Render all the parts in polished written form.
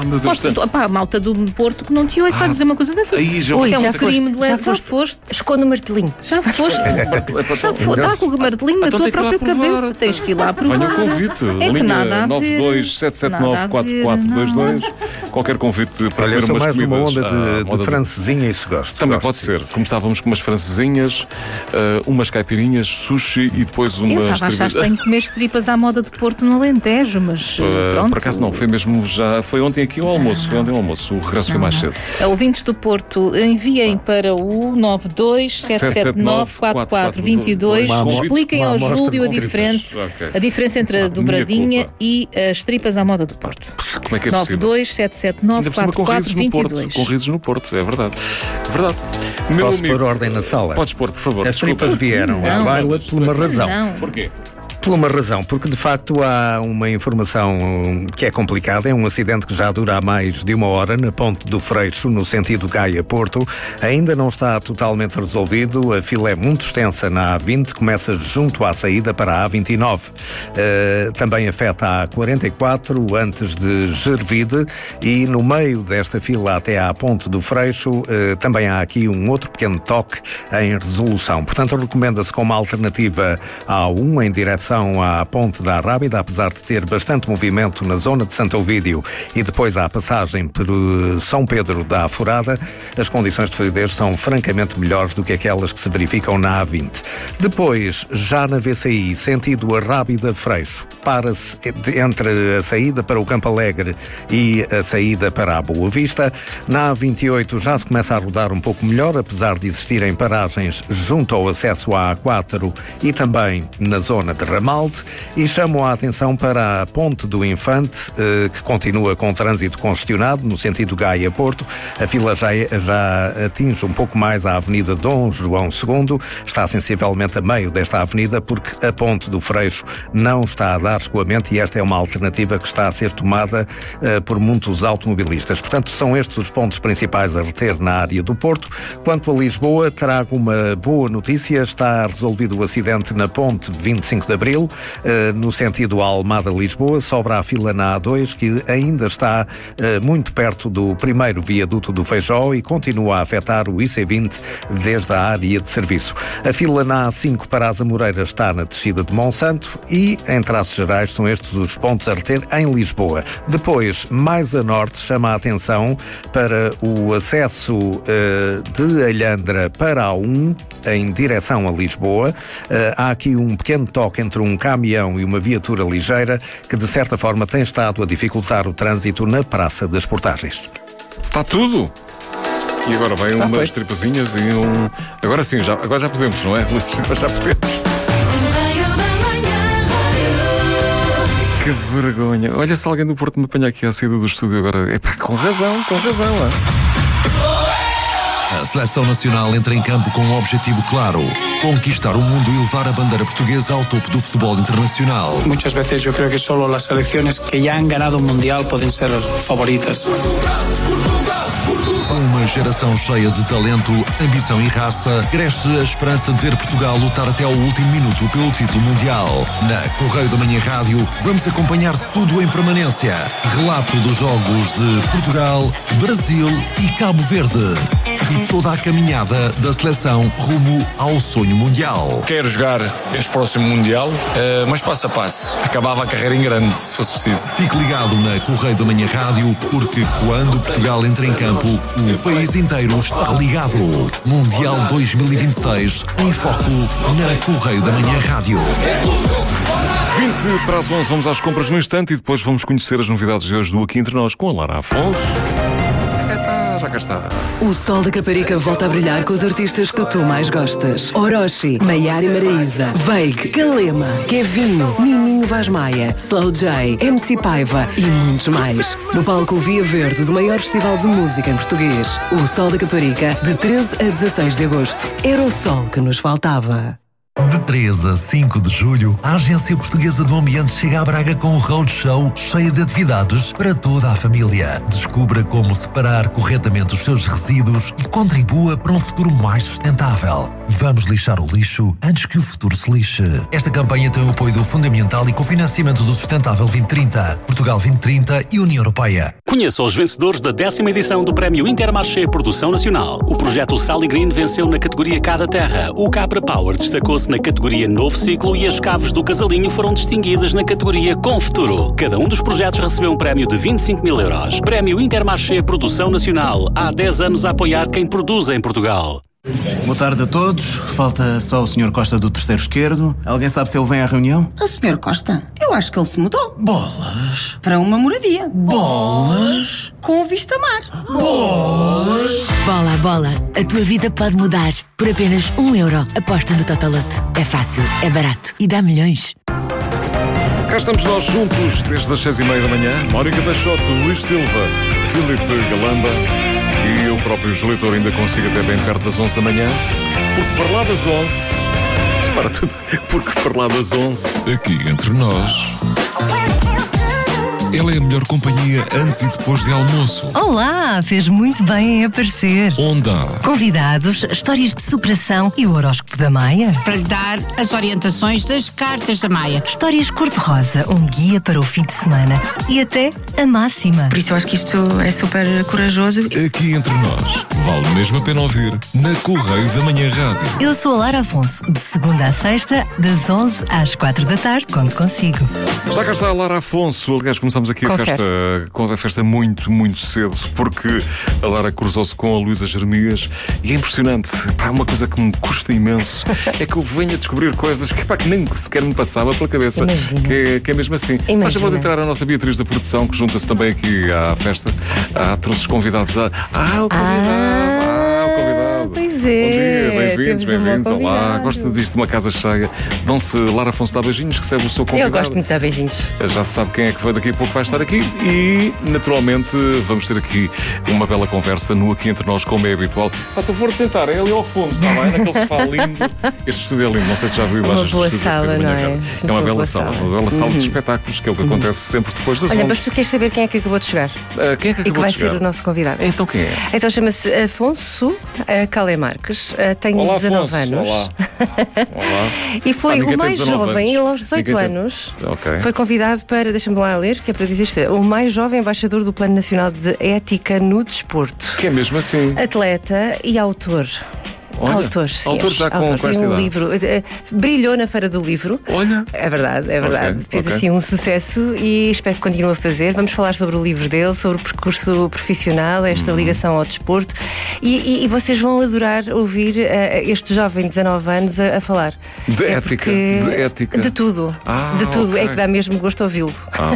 meu Deus. A malta do Porto que não te ouça a dizer uma coisa dessas. Aí, já Isso é um crime de leve. Já foste. Esconde o martelinho. Já foste. Está com o martelinho na tua própria cabeça. Tens que ir lá provar. Venha o convite. É que nada a ver. 927794422. Qualquer convite para Olha, ver umas mais numa comidas. onda de francesinha, isso gosto. Também pode ser. Começávamos com umas francesinhas, umas caipirinhas, sushi e depois umas... Eu estava a achar que tenho que comer tripas à moda de Porto no Alentejo, mas pronto. Por acaso não, foi mesmo já... Foi ontem aqui ao almoço. Foi ontem ao almoço. O regresso foi mais cedo. Ouvintes do Porto, enviem para o 927794422. Expliquem ao Júlio a diferença entre a dobradinha e as tripas à moda do Porto. Como é que é possível? 927794422. Com risos no Porto, é verdade. Verdade. Posso pôr ordem na sala? Podes pôr, por favor. As tripas vieram à baila por uma razão. Porquê? Por uma razão, porque de facto há uma informação que é complicada. É um acidente que já dura há mais de uma hora na Ponte do Freixo, no sentido Gaia-Porto. Ainda não está totalmente resolvido. A fila é muito extensa na A20, começa junto à saída para a A29. Também afeta a A44 antes de Gervide, e no meio desta fila até à Ponte do Freixo também há aqui um outro pequeno toque em resolução. Portanto, recomenda-se como alternativa a A1 em direção à Ponte da Arrábida, apesar de ter bastante movimento na zona de Santo Ovídio e depois à passagem por São Pedro da Aforada, as condições de fluidez são francamente melhores do que aquelas que se verificam na A20. Depois, já na VCI, sentido Arrábida-Freixo, para-se entre a saída para o Campo Alegre e a saída para a Boa Vista. Na A28 já se começa a rodar um pouco melhor, apesar de existirem paragens junto ao acesso à A4 e também na zona de Ramalde, e chamam a atenção para a Ponte do Infante, que continua com trânsito congestionado no sentido Gaia-Porto. A fila já atinge um pouco mais a Avenida Dom João II, está sensivelmente a meio desta avenida, porque a Ponte do Freixo não está a dar escoamento, e esta é uma alternativa que está a ser tomada por muitos automobilistas. Portanto, são estes os pontos principais a reter na área do Porto. Quanto a Lisboa, trago uma boa notícia. Está resolvido o acidente na Ponte 25 de Abril, no sentido Almada-Lisboa. Sobra a fila na A2, que ainda está muito perto do primeiro viaduto do Feijó e continua a afetar o IC20 desde a área de serviço. A fila na A5 para as Amoreiras está na descida de Monsanto, e, em traços gerais, são estes os pontos a reter em Lisboa. Depois, mais a norte, chama a atenção para o acesso de Alhandra para a A1, em direção a Lisboa. Há aqui um pequeno toque entre um caminhão e uma viatura ligeira que, de certa forma, tem estado a dificultar o trânsito na Praça das Portagens. Está tudo! E agora vem umas tripazinhas e um... Agora sim, agora já podemos, não é? Já podemos. Que vergonha. Olha, se alguém do Porto me apanha aqui à saída do estúdio agora. Epá, com razão. A Seleção Nacional entra em campo com um objetivo claro: conquistar o mundo e levar a bandeira portuguesa ao topo do futebol internacional. Muchas veces yo creo que solo las selecciones que ya han ganado un mundial pueden ser favoritas. Uma geração cheia de talento, ambição e raça, cresce a esperança de ver Portugal lutar até ao último minuto pelo título mundial. Na Correio da Manhã Rádio, vamos acompanhar tudo em permanência. Relato dos jogos de Portugal, Brasil e Cabo Verde. E toda a caminhada da seleção rumo ao sonho mundial. Quero jogar este próximo mundial, mas passo a passo. Acabava a carreira em grande, se fosse preciso. Fique ligado na Correio da Manhã Rádio, porque quando Portugal entra em campo, o país inteiro está ligado. Mundial 2026, em foco na Correio da Manhã Rádio. 20 para as 11, vamos às compras no instante e depois vamos conhecer as novidades de hoje do Aqui Entre Nós com a Lara Afonso. Já cá está. O Sol da Caparica volta a brilhar com os artistas que tu mais gostas. Orochi, Maiara e Maraíza, Veig, Calema, Kevinho, Nininho Vaz Maia, Slow J, MC Paiva e muitos mais. No palco Via Verde do maior festival de música em português. O Sol da Caparica, de 13 a 16 de agosto. Era o sol que nos faltava. De 3 a 5 de julho, a Agência Portuguesa do Ambiente chega a Braga com um roadshow cheio de atividades para toda a família. Descubra como separar corretamente os seus resíduos e contribua para um futuro mais sustentável. Vamos lixar o lixo antes que o futuro se lixe. Esta campanha tem o apoio do Fundamental e cofinanciamento do Sustentável 2030, Portugal 2030 e União Europeia. Conheça os vencedores da 10ª edição do Prémio Intermarché Produção Nacional. O projeto Sally Green venceu na categoria Cada Terra. O Capra Power destacou-se na categoria Novo Ciclo e as Caves do Casalinho foram distinguidas na categoria Com Futuro. Cada um dos projetos recebeu um prémio de 25.000 euros. Prémio Intermarché Produção Nacional. Há 10 anos a apoiar quem produz em Portugal. Boa tarde a todos. Falta só o Sr. Costa do terceiro esquerdo. Alguém sabe se ele vem à reunião? O Sr. Costa? Eu acho que ele se mudou. Bolas. Para uma moradia. Bolas. Com vista a mar. Bolas. Bola, bola. A tua vida pode mudar. Por apenas €1. Aposta no Totolote. É fácil, é barato e dá milhões. Cá estamos nós juntos desde as 6h30 da manhã. Mónica Peixoto, Luís Silva, Filipe Galamba e eu próprio, Júlio Touro, ainda consigo até bem perto das 11 da manhã. Porque para lá das 11... Para tudo. Porque para lá das 11... Aqui entre nós... Ela é a melhor companhia antes e depois de almoço. Olá, fez muito bem em aparecer. Onde há convidados, histórias de superação e o horóscopo da Maia. Para lhe dar as orientações das cartas da Maia. Histórias cor-de-rosa, um guia para o fim de semana e até a máxima. Por isso eu acho que isto é super corajoso. Aqui entre nós, vale mesmo a pena ouvir na Correio da Manhã Rádio. Eu sou a Lara Afonso, de segunda à sexta, das 11 às 4 da tarde, conto consigo. Já cá está a Lara Afonso. Aliás, começamos aqui a festa muito, muito cedo, porque a Lara cruzou-se com a Luísa Jeremias e é impressionante. Pá, uma coisa que me custa imenso é que eu venho a descobrir coisas que nem sequer me passava pela cabeça. Que é mesmo assim. Mas já pode entrar a nossa Beatriz da produção, que junta-se também aqui à festa. Trouxe os convidados. O convidado. Pois Bom dia, é. bem-vindos. Olá, gosta disto de uma casa cheia. Vão-se, Lara Afonso dá beijinhos, recebe o seu convidado. Eu gosto muito de dar beijinhos. Já se sabe quem é que foi daqui a pouco vai estar aqui e, naturalmente, vamos ter aqui uma bela conversa no Aqui Entre Nós, como é habitual. Faça favor de sentar, é ali ao fundo, está bem? Naquele sofá lindo. Este estúdio é lindo, não sei se já viu imagens do estúdio. Sala, não é? É uma bela sala, de espetáculos, que é o que acontece sempre depois das 11. Olha, mas tu queres saber quem é que acabou de chegar? Quem é que acabou de chegar? E que vai ser o nosso convidado. Então quem é? Então chama-se Afonso Calé Marques, tem 19 anos. Olá. E foi o mais jovem, ele aos 18 anos foi convidado para, deixa-me lá ler, que é para dizer isto, o mais jovem embaixador do Plano Nacional de Ética no Desporto. Que é mesmo assim? Atleta e autor. Olha, autor já com esta idade. Livro, brilhou na Feira do Livro. Olha. É verdade. Fez assim um sucesso e espero que continue a fazer. Vamos falar sobre o livro dele, sobre o percurso profissional, esta ligação ao desporto e vocês vão adorar ouvir este jovem de 19 anos a falar. De ética? De tudo. De tudo. É que dá mesmo gosto ouvi-lo.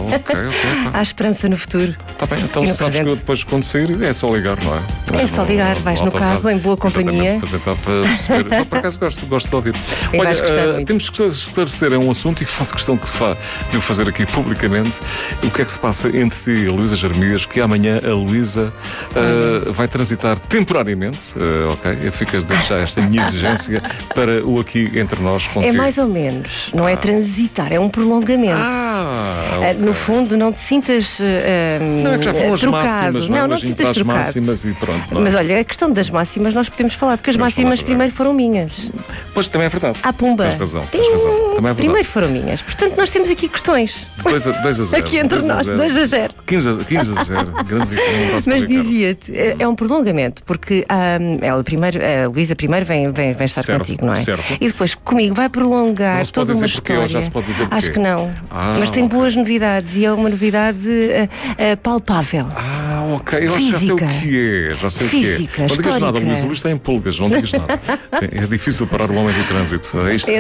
Há esperança no futuro. Está bem, então sabes que depois quando sair é só ligar, não é? É só ligar, vais no carro, em boa companhia. Para perceber. Por acaso gosto de ouvir. Olha, temos que esclarecer um assunto e faço questão de o fazer aqui publicamente. O que é que se passa entre ti e a Luísa Jeremias, que amanhã a Luísa vai transitar temporariamente, ficas de deixar esta minha exigência para o Aqui Entre Nós contigo. É mais ou menos, não é transitar, é um prolongamento. No fundo, não te sintas não é que já foram as trocado. Máximas, não te sintas trocado. Máximas e pronto. Mas olha, a questão das máximas nós podemos falar, porque as máximas primeiro foram minhas. Pois, também é verdade. À pumba. Tens razão. Também é verdade. Primeiro foram minhas. Portanto, nós temos aqui questões. 2-0. Aqui entre nós, 2-0. 15-0. Grande vitória. Mas dizia-te, é um prolongamento, porque a Luísa primeiro vem estar contigo, não é? Certo. E depois comigo vai prolongar toda uma história. Já se pode dizer porquê? Acho que não. Mas tem boas novidades e é uma novidade palpável. Eu acho que já sei o que é. Física, não digas nada, Luís está em pulgas, não digas nada. É difícil parar o homem do trânsito. Isto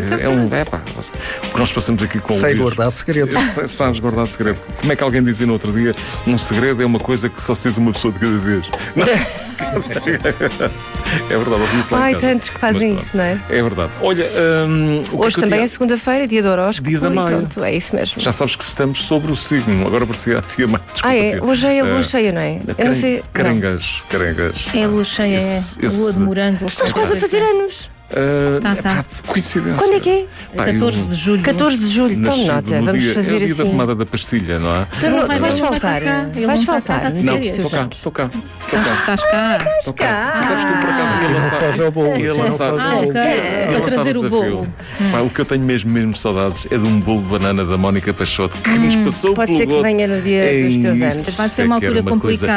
o que nós passamos aqui com o Sei guardar segredo. Sabes guardar segredo. Como é que alguém dizia no outro dia? Um segredo é uma coisa que só se diz uma pessoa de cada vez. É verdade, ouvi isso lá em casa. Tantos que fazem isso, não é? É verdade. Olha, hoje também é segunda-feira, dia do horóscopo. Dia da Maia. Pronto, é isso mesmo. Já sabes que estamos sobre o signo. Agora parecia a tia Maia. Hoje é a lua cheia, não é? Eu não sei. Carangas. É a lua cheia, a lua de morango. Estás quase a fazer anos. Coincidência. Quando é que é? 14 de julho. 14 de julho, tome nota. Vamos fazer é o dia da assim. tomada da pastilha, não é? Tu vais faltar. Vais faltar. Não, estou cá. Estás cá. Estou cá. Sabes que eu por acaso ia lançar trazer o bolo. O que eu tenho mesmo saudades é de um bolo de banana da Mónica Peixoto que nos passou pode pelo ser que venha no dia dos teus anos. Vai ser uma altura complicada.